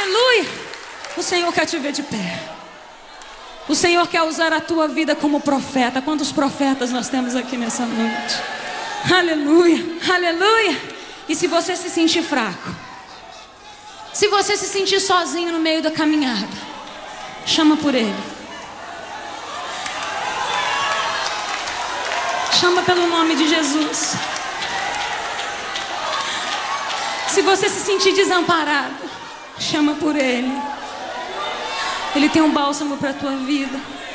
Aleluia. O Senhor quer te ver de pé. O Senhor quer usar a tua vida como profeta. Quantos profetas nós temos aqui nessa noite? Aleluia, aleluia. E se você se sentir fraco, se você se sentir sozinho no meio da caminhada, chama por Ele. Chama pelo nome de Jesus. Se você se sentir desamparado, chama por Ele. Ele tem um bálsamo para a tua vida.